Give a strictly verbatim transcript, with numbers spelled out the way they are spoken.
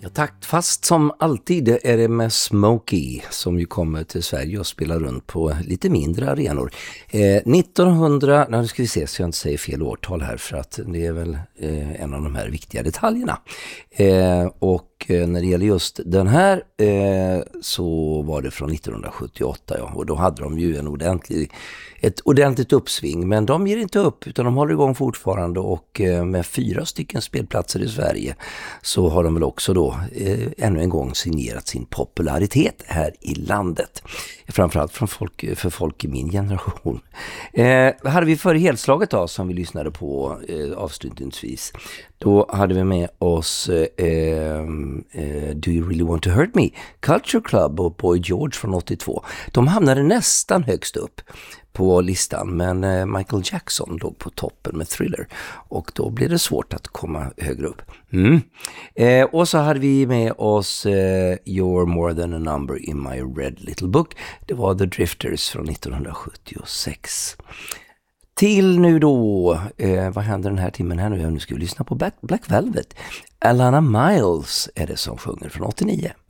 Ja, taktfast som alltid är det med Smokey som ju kommer till Sverige och spelar runt på lite mindre arenor. Eh, nittonhundra, nu ska vi se så jag inte säger fel årtal här för att det är väl eh, en av de här viktiga detaljerna. Eh, och eh, när det gäller just den här eh, så var det från nittonhundrasjuttioåtta, ja, och då hade de ju en ordentlig, ett ordentligt uppsving, men de ger inte upp utan de håller igång fortfarande och eh, med fyra stycken spelplatser i Sverige så har de väl också då eh, ännu en gång signerat sin popularitet här i landet. Framförallt från folk, för folk i min generation. Eh, vad hade vi för helslaget då som vi lyssnade på eh, avslutningsvis? Då hade vi med oss eh, eh, Do You Really Want To Hurt Me? Culture Club och Boy George från åttiotvå. De hamnade nästan högst upp på listan, men eh, Michael Jackson låg på toppen med Thriller och då blev det svårt att komma högre upp. Mm. Eh, och så hade vi med oss eh, You're More Than A Number in My Red Little Book. Det var The Drifters från nittonhundrasjuttiosex. Till nu då, eh, vad händer den här timmen här nu? Nu ska vi lyssna på Black, Black Velvet. Alana Miles är det som sjunger från åttionio.